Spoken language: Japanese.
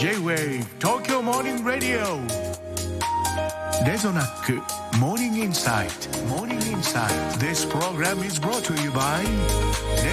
J-Wave 東京モーニングラディオレゾナックモーニングインサイト This program is brought to you by